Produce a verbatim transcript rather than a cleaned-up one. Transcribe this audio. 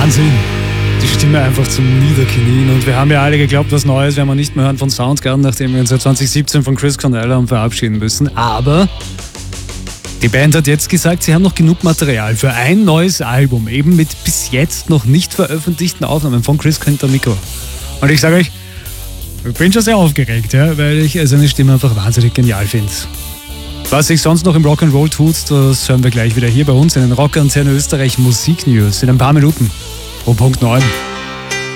Wahnsinn. Die Stimme einfach zum Niederknien. Und wir haben ja alle geglaubt, was Neues werden wir nicht mehr hören von Soundgarden, nachdem wir uns seit zwanzig siebzehn von Chris Cornell haben verabschieden müssen. Aber die Band hat jetzt gesagt, sie haben noch genug Material für ein neues Album, eben mit bis jetzt noch nicht veröffentlichten Aufnahmen von Chris Quintamicco. Und ich sage euch, ich bin schon sehr aufgeregt, ja, weil ich seine Stimme einfach wahnsinnig genial finde. Was sich sonst noch im Rock'n'Roll tut, das hören wir gleich wieder hier bei uns in den Rock-Antenne Österreich Musik News in ein paar Minuten. Um Punkt neun.